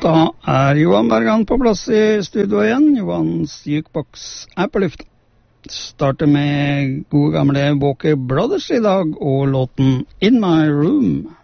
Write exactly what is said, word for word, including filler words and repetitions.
Da er Johan Bergan på plass i studio igjen. Johans Jukebox er på lufta. Starter med gode gamle Walker Brothers i dag og låten In My Room.